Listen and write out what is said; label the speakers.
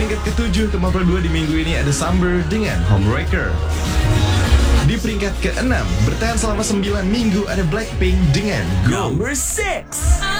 Speaker 1: peringkat ke-7 ke 42 di minggu ini ada Summer dengan Homewrecker. Di peringkat ke-6 bertahan selama 9 minggu ada Blackpink dengan Go.
Speaker 2: Number 6.